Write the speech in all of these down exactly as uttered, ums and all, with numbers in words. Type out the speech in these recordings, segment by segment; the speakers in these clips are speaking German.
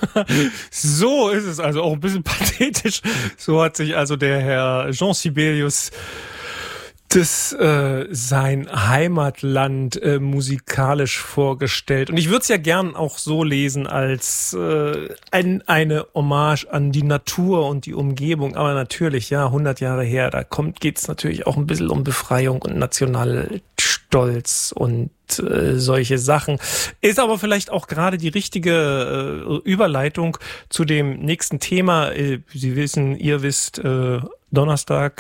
So ist es, also auch ein bisschen pathetisch. So hat sich also der Herr Jean Sibelius das äh, sein Heimatland äh, musikalisch vorgestellt. Und ich würde es ja gern auch so lesen als äh, ein, eine Hommage an die Natur und die Umgebung. Aber natürlich, ja, hundert Jahre her, da kommt geht's natürlich auch ein bisschen um Befreiung und Nationalstolz und äh, solche Sachen. Ist aber vielleicht auch gerade die richtige äh, Überleitung zu dem nächsten Thema. Äh, Sie wissen, ihr wisst, äh, Donnerstag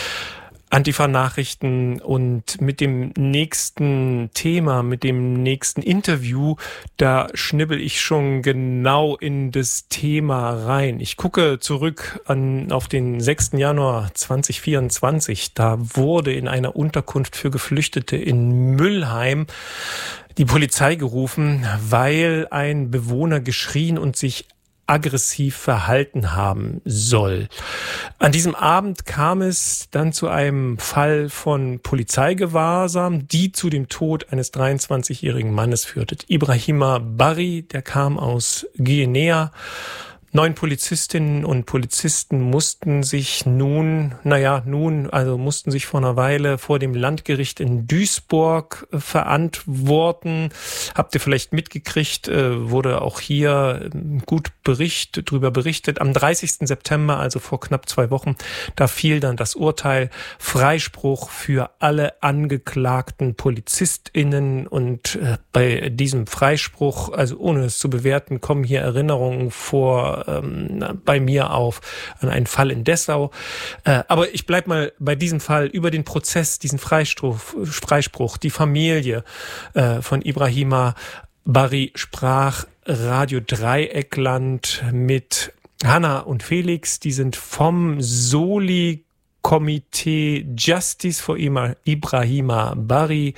Antifa-Nachrichten, und mit dem nächsten Thema, mit dem nächsten Interview, da schnibbel ich schon genau in das Thema rein. Ich gucke zurück an auf den sechsten Januar zweitausendvierundzwanzig. Da wurde in einer Unterkunft für Geflüchtete in Müllheim die Polizei gerufen, weil ein Bewohner geschrien und sich aggressiv verhalten haben soll. An diesem Abend kam es dann zu einem Fall von Polizeigewahrsam, die zu dem Tod eines dreiundzwanzigjährigen Mannes führte. Ibrahima Barry, der kam aus Guinea. Neun Polizistinnen und Polizisten mussten sich nun, naja, nun, also mussten sich vor einer Weile vor dem Landgericht in Duisburg äh, verantworten. Habt ihr vielleicht mitgekriegt, äh, wurde auch hier äh, gut Bericht, drüber berichtet. Am dreißigsten September, also vor knapp zwei Wochen, da fiel dann das Urteil: Freispruch für alle angeklagten PolizistInnen. Und äh, bei diesem Freispruch, also ohne es zu bewerten, kommen hier Erinnerungen vor, bei mir auf, an einen Fall in Dessau. Äh, aber ich bleib mal bei diesem Fall, über den Prozess, diesen Freispruch, Freispruch die Familie äh, von Ibrahima Barry sprach Radio Dreieckland mit Hanna und Felix. Die sind vom Soli-Komitee Justice for Ibrahima Barry.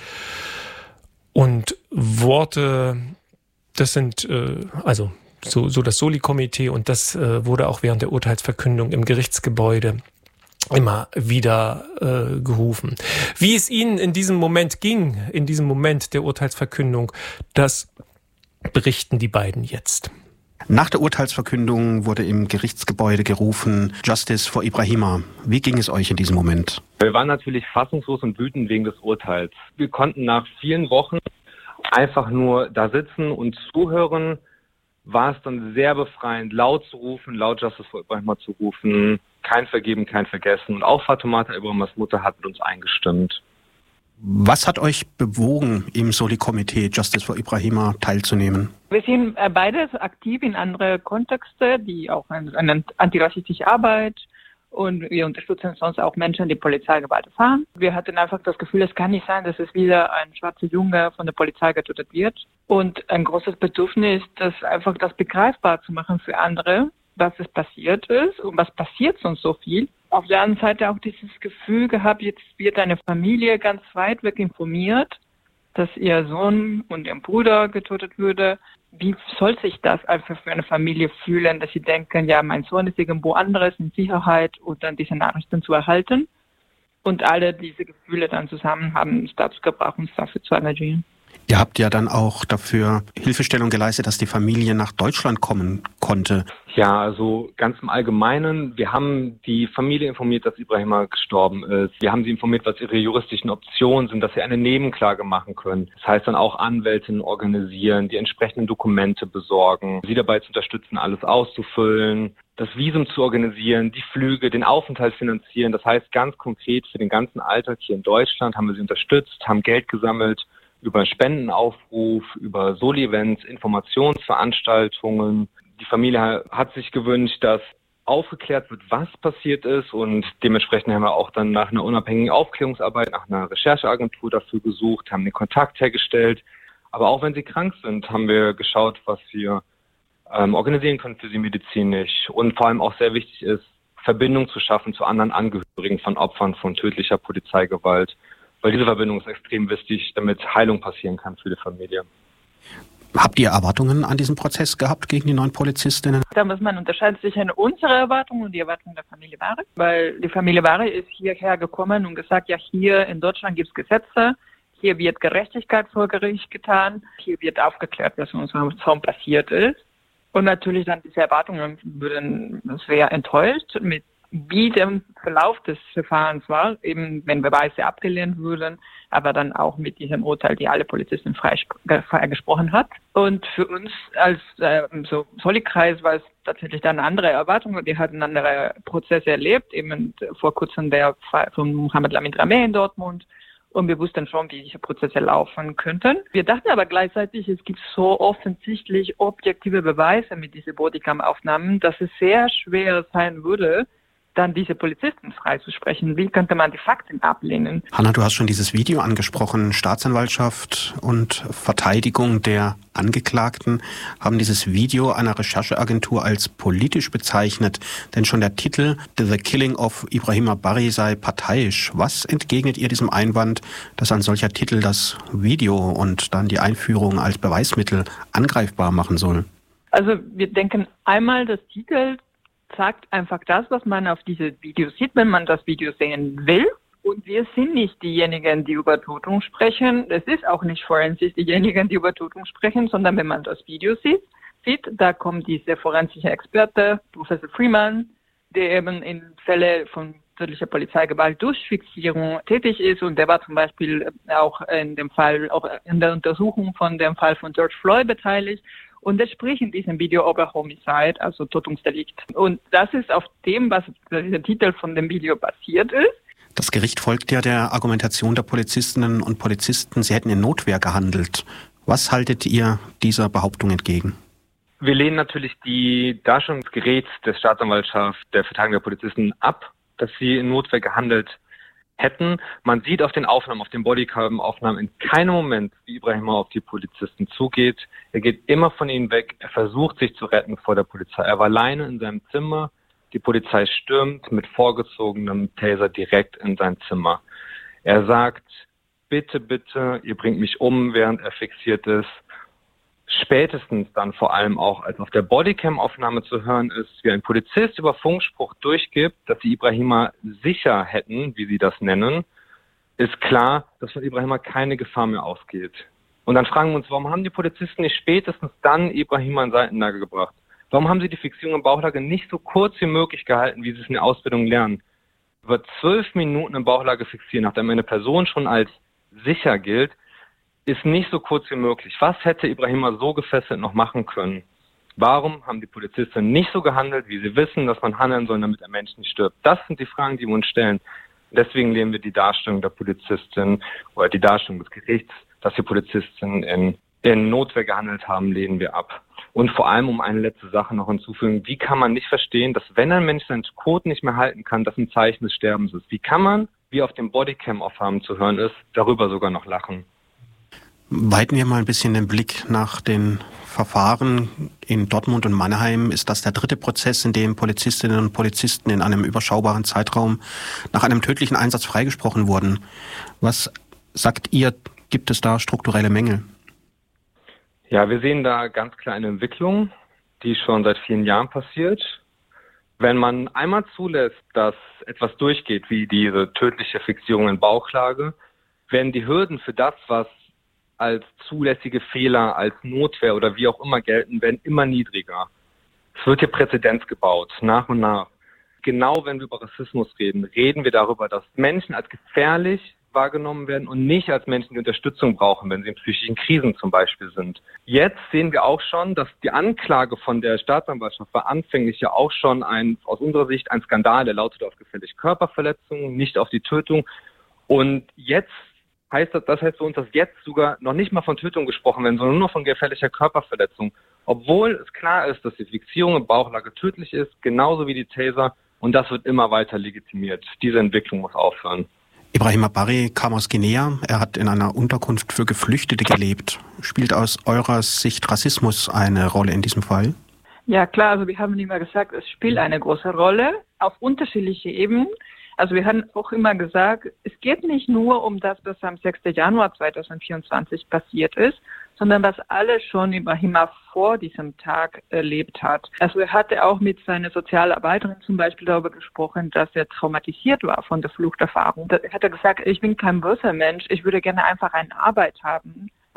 Und Worte, das sind äh, also So, so das Soli-Komitee, und das äh, wurde auch während der Urteilsverkündung im Gerichtsgebäude immer wieder äh, gerufen. Wie es Ihnen in diesem Moment ging, in diesem Moment der Urteilsverkündung, das berichten die beiden jetzt. Nach der Urteilsverkündung wurde im Gerichtsgebäude gerufen: Justice for Ibrahima. Wie ging es euch in diesem Moment? Wir waren natürlich fassungslos und wütend wegen des Urteils. Wir konnten nach vielen Wochen einfach nur da sitzen und zuhören. War es dann sehr befreiend, laut zu rufen, laut Justice for Ibrahima zu rufen, kein Vergeben, kein Vergessen. Und auch Fatoumata Ibrahimas Mutter hat mit uns eingestimmt. Was hat euch bewogen, im Soli-Komitee Justice for Ibrahima teilzunehmen? Wir sind beides aktiv in andere Kontexte, die auch eine antirassistische Arbeit, und wir unterstützen sonst auch Menschen, die Polizeigewalt erfahren. Wir hatten einfach das Gefühl, es kann nicht sein, dass es wieder ein schwarzer Junge von der Polizei getötet wird. Und ein großes Bedürfnis, das einfach das begreifbar zu machen für andere, dass es passiert ist und was passiert sonst so viel. Auf der anderen Seite auch dieses Gefühl gehabt, jetzt wird eine Familie ganz weit weg informiert, dass ihr Sohn und ihr Bruder getötet würde. Wie soll sich das einfach für eine Familie fühlen, dass sie denken, ja, mein Sohn ist irgendwo anderes in Sicherheit, und dann diese Nachrichten zu erhalten. Und alle diese Gefühle dann zusammen haben uns dazu gebracht, uns dafür zu engagieren. Ihr habt ja dann auch dafür Hilfestellung geleistet, dass die Familie nach Deutschland kommen konnte. Ja, also ganz im Allgemeinen, wir haben die Familie informiert, dass Ibrahima gestorben ist. Wir haben sie informiert, was ihre juristischen Optionen sind, dass sie eine Nebenklage machen können. Das heißt dann auch Anwältinnen organisieren, die entsprechenden Dokumente besorgen, sie dabei zu unterstützen, alles auszufüllen, das Visum zu organisieren, die Flüge, den Aufenthalt finanzieren. Das heißt ganz konkret für den ganzen Alltag hier in Deutschland haben wir sie unterstützt, haben Geld gesammelt über Spendenaufruf, über Soli-Events, Informationsveranstaltungen. Die Familie hat sich gewünscht, dass aufgeklärt wird, was passiert ist, und dementsprechend haben wir auch dann nach einer unabhängigen Aufklärungsarbeit, nach einer Rechercheagentur dafür gesucht, haben den Kontakt hergestellt. Aber auch wenn sie krank sind, haben wir geschaut, was wir ähm, organisieren können für sie medizinisch, und vor allem auch sehr wichtig ist, Verbindung zu schaffen zu anderen Angehörigen von Opfern von tödlicher Polizeigewalt. Weil diese Verbindung ist extrem wichtig, damit Heilung passieren kann für die Familie. Habt ihr Erwartungen an diesen Prozess gehabt gegen die neun Polizistinnen? Da muss man unterscheiden zwischen unserer Erwartung und die Erwartung der Familie Barry. Weil die Familie Barry ist hierher gekommen und gesagt, ja, hier in Deutschland gibt es Gesetze, hier wird Gerechtigkeit vor Gericht getan, hier wird aufgeklärt, was unserem Sohn passiert ist. Und natürlich dann diese Erwartungen würden sehr enttäuscht mit wie der Verlauf des Verfahrens war, eben wenn Beweise abgelehnt würden, aber dann auch mit diesem Urteil, die alle Polizisten freigesprochen hat. Und für uns als äh, so Solli-Kreis war es tatsächlich dann eine andere Erwartung. Wir hatten andere Prozesse erlebt, eben vor kurzem der Fall von Mohamed Lamin Rameh in Dortmund. Und wir wussten schon, wie diese Prozesse laufen könnten. Wir dachten aber gleichzeitig, es gibt so offensichtlich objektive Beweise mit diesen Bodycam-Aufnahmen, dass es sehr schwer sein würde, dann diese Polizisten freizusprechen. Wie könnte man die Fakten ablehnen? Hanna, du hast schon dieses Video angesprochen. Staatsanwaltschaft und Verteidigung der Angeklagten haben dieses Video einer Rechercheagentur als politisch bezeichnet. Denn schon der Titel The Killing of Ibrahima Bari sei parteiisch. Was entgegnet ihr diesem Einwand, dass ein solcher Titel das Video und dann die Einführung als Beweismittel angreifbar machen soll? Also wir denken einmal, das Titel sagt einfach das, was man auf diese Videos sieht, wenn man das Video sehen will. Und wir sind nicht diejenigen, die über Tötung sprechen. Es ist auch nicht forensisch diejenigen, die über Tötung sprechen, sondern wenn man das Video sieht, sieht, da kommt dieser forensische Experte, Professor Freeman, der eben in Fälle von tödlicher Polizeigewalt durch Fixierung tätig ist. Und der war zum Beispiel auch in dem Fall, auch in der Untersuchung von dem Fall von George Floyd beteiligt. Und er spricht in diesem Video über Homicide, also Tötungsdelikt. Und das ist auf dem, was der Titel von dem Video basiert ist. Das Gericht folgt ja der Argumentation der Polizistinnen und Polizisten, sie hätten in Notwehr gehandelt. Was haltet ihr dieser Behauptung entgegen? Wir lehnen natürlich die Darstellung des Geräts der Staatsanwaltschaft, der Verteidigung der Polizisten ab, dass sie in Notwehr gehandelt hätten. Man sieht auf den Aufnahmen, auf den Bodycam-Aufnahmen in keinem Moment, wie Ibrahima auf die Polizisten zugeht. Er geht immer von ihnen weg. Er versucht, sich zu retten vor der Polizei. Er war alleine in seinem Zimmer. Die Polizei stürmt mit vorgezogenem Taser direkt in sein Zimmer. Er sagt, bitte, bitte, ihr bringt mich um, während er fixiert ist. Spätestens dann vor allem auch, als auf der Bodycam-Aufnahme zu hören ist, wie ein Polizist über Funkspruch durchgibt, dass sie Ibrahima sicher hätten, wie sie das nennen, ist klar, dass von Ibrahima keine Gefahr mehr ausgeht. Und dann fragen wir uns, warum haben die Polizisten nicht spätestens dann Ibrahima in Seitenlage gebracht? Warum haben sie die Fixierung in Bauchlage nicht so kurz wie möglich gehalten, wie sie es in der Ausbildung lernen? Über zwölf Minuten in Bauchlage fixieren, nachdem eine Person schon als sicher gilt, ist nicht so kurz wie möglich. Was hätte Ibrahima so gefesselt noch machen können? Warum haben die Polizisten nicht so gehandelt, wie sie wissen, dass man handeln soll, damit ein Mensch nicht stirbt? Das sind die Fragen, die wir uns stellen. Deswegen lehnen wir die Darstellung der Polizistin oder die Darstellung des Gerichts, dass die Polizisten in, in Notwehr gehandelt haben, lehnen wir ab. Und vor allem, um eine letzte Sache noch hinzufügen, wie kann man nicht verstehen, dass wenn ein Mensch seinen Code nicht mehr halten kann, das ein Zeichen des Sterbens ist? Wie kann man, wie auf dem Bodycam-Aufnahmen zu hören ist, darüber sogar noch lachen? Weiten wir mal ein bisschen den Blick nach den Verfahren in Dortmund und Mannheim. Ist das der dritte Prozess, in dem Polizistinnen und Polizisten in einem überschaubaren Zeitraum nach einem tödlichen Einsatz freigesprochen wurden? Was sagt ihr, gibt es da strukturelle Mängel? Ja, wir sehen da ganz klar eine Entwicklung, die schon seit vielen Jahren passiert. Wenn man einmal zulässt, dass etwas durchgeht, wie diese tödliche Fixierung in Bauchlage, werden die Hürden für das, was als zulässige Fehler, als Notwehr oder wie auch immer gelten, werden immer niedriger. Es wird hier Präzedenz gebaut, nach und nach. Genau wenn wir über Rassismus reden, reden wir darüber, dass Menschen als gefährlich wahrgenommen werden und nicht als Menschen, die Unterstützung brauchen, wenn sie in psychischen Krisen zum Beispiel sind. Jetzt sehen wir auch schon, dass die Anklage von der Staatsanwaltschaft war anfänglich ja auch schon ein, aus unserer Sicht ein Skandal, der lautete auf gefährliche Körperverletzung, nicht auf die Tötung. Und jetzt heißt das, das heißt für uns, dass jetzt sogar noch nicht mal von Tötung gesprochen werden, sondern nur von gefährlicher Körperverletzung. Obwohl es klar ist, dass die Fixierung in Bauchlage tödlich ist, genauso wie die Taser, und das wird immer weiter legitimiert. Diese Entwicklung muss aufhören. Ibrahima Bari kam aus Guinea. Er hat in einer Unterkunft für Geflüchtete gelebt. Spielt aus eurer Sicht Rassismus eine Rolle in diesem Fall? Ja, klar. Also wir haben immer gesagt, es spielt eine große Rolle auf unterschiedliche Ebenen. Also wir haben auch immer gesagt, es geht nicht nur um das, was am sechsten Januar zweitausendvierundzwanzig passiert ist, sondern was alles schon Ibrahima vor diesem Tag erlebt hat. Also er hatte auch mit seiner Sozialarbeiterin zum Beispiel darüber gesprochen, dass er traumatisiert war von der Fluchterfahrung. Da hat er gesagt, ich bin kein böser Mensch, ich würde gerne einfach eine Arbeit haben,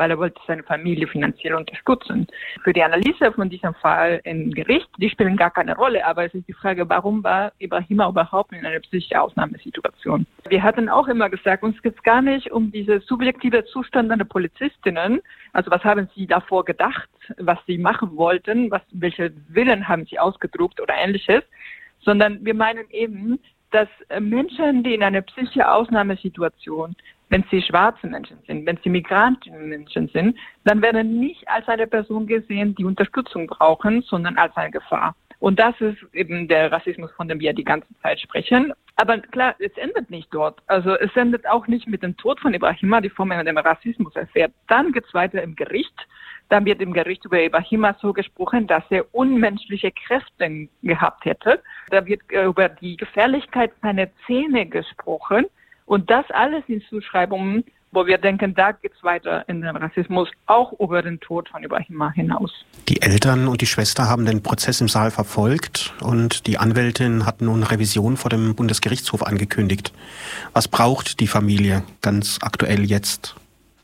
weil er wollte seine Familie finanziell unterstützen. Für die Analyse von diesem Fall im Gericht, die spielen gar keine Rolle, aber es ist die Frage, warum war Ibrahima überhaupt in einer psychischen Ausnahmesituation? Wir hatten auch immer gesagt, uns geht es gar nicht um diese subjektive Zustände der Polizistinnen, also was haben sie davor gedacht, was sie machen wollten, was, welche Willen haben sie ausgedruckt oder ähnliches, sondern wir meinen eben, dass Menschen, die in einer psychischen Ausnahmesituation, wenn sie schwarze Menschen sind, wenn sie Migrantenmenschen sind, dann werden nicht als eine Person gesehen, die Unterstützung brauchen, sondern als eine Gefahr. Und das ist eben der Rassismus, von dem wir die ganze Zeit sprechen. Aber klar, es endet nicht dort. Also es endet auch nicht mit dem Tod von Ibrahima, die Form dem Rassismus erfährt. Dann geht es weiter im Gericht. Dann wird im Gericht über Ibrahima so gesprochen, dass er unmenschliche Kräfte gehabt hätte. Da wird über die Gefährlichkeit seiner Zähne gesprochen. Und das alles in Zuschreibungen, wo wir denken, da geht es weiter in den Rassismus, auch über den Tod von Ibrahima hinaus. Die Eltern und die Schwester haben den Prozess im Saal verfolgt und die Anwältin hat nun Revision vor dem Bundesgerichtshof angekündigt. Was braucht die Familie ganz aktuell jetzt?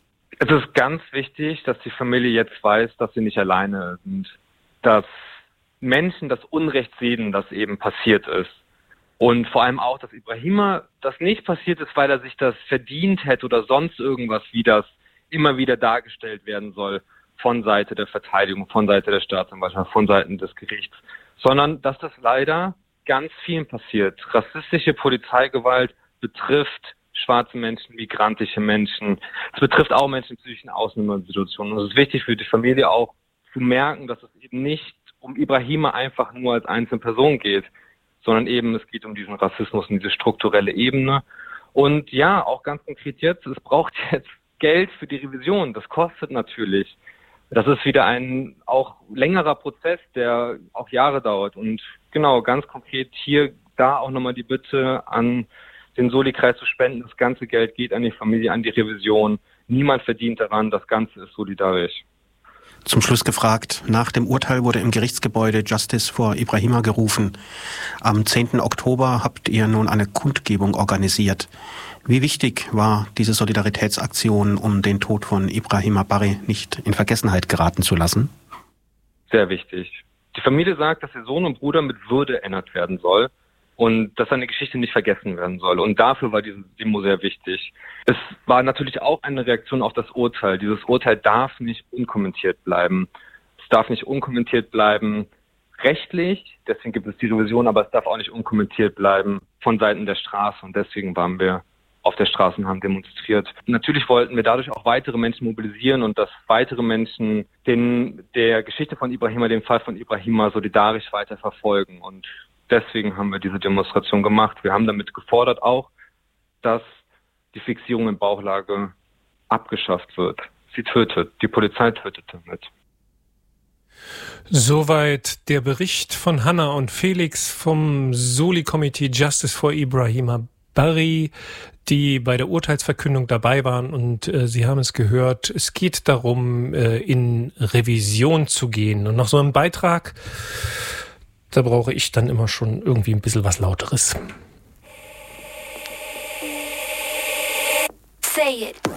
Es ist ganz wichtig, dass die Familie jetzt weiß, dass sie nicht alleine sind, dass Menschen das Unrecht sehen, das eben passiert ist. Und vor allem auch, dass Ibrahima das nicht passiert ist, weil er sich das verdient hätte oder sonst irgendwas, wie das immer wieder dargestellt werden soll von Seite der Verteidigung, von Seite der Staatsanwaltschaft, von Seiten des Gerichts, sondern dass das leider ganz vielen passiert. Rassistische Polizeigewalt betrifft schwarze Menschen, migrantische Menschen. Es betrifft auch Menschen in psychischen Ausnahmesituationen. Und es ist wichtig für die Familie auch zu merken, dass es eben nicht um Ibrahima einfach nur als einzelne Person geht, sondern eben es geht um diesen Rassismus und diese strukturelle Ebene. Und ja, auch ganz konkret jetzt, es braucht jetzt Geld für die Revision. Das kostet natürlich. Das ist wieder ein auch längerer Prozess, der auch Jahre dauert. Und genau, ganz konkret hier, da auch nochmal die Bitte an den Soli-Kreis zu spenden. Das ganze Geld geht an die Familie, an die Revision. Niemand verdient daran. Das Ganze ist solidarisch. Zum Schluss gefragt, nach dem Urteil wurde im Gerichtsgebäude Justice for Ibrahima gerufen. Am zehnten Oktober habt ihr nun eine Kundgebung organisiert. Wie wichtig war diese Solidaritätsaktion, um den Tod von Ibrahima Barry nicht in Vergessenheit geraten zu lassen? Sehr wichtig. Die Familie sagt, dass ihr Sohn und Bruder mit Würde erinnert werden soll und dass seine Geschichte nicht vergessen werden soll. Und dafür war diese Demo sehr wichtig. Es war natürlich auch eine Reaktion auf das Urteil. Dieses Urteil darf nicht unkommentiert bleiben. Es darf nicht unkommentiert bleiben rechtlich, deswegen gibt es die Revision, aber es darf auch nicht unkommentiert bleiben von Seiten der Straße. Und deswegen waren wir auf der Straße und haben demonstriert. Natürlich wollten wir dadurch auch weitere Menschen mobilisieren und dass weitere Menschen den, der Geschichte von Ibrahima, den Fall von Ibrahima solidarisch weiter verfolgen. Und deswegen haben wir diese Demonstration gemacht. Wir haben damit gefordert auch, dass die Fixierung in Bauchlage abgeschafft wird. Sie tötet. Die Polizei tötet damit. Soweit der Bericht von Hanna und Felix vom Soli-Komitee Justice for Ibrahima Barry, die bei der Urteilsverkündung dabei waren. Und äh, Sie haben es gehört, es geht darum, äh, in Revision zu gehen. Und noch so ein Beitrag, da brauche ich dann immer schon irgendwie ein bisschen was Lauteres. Say it.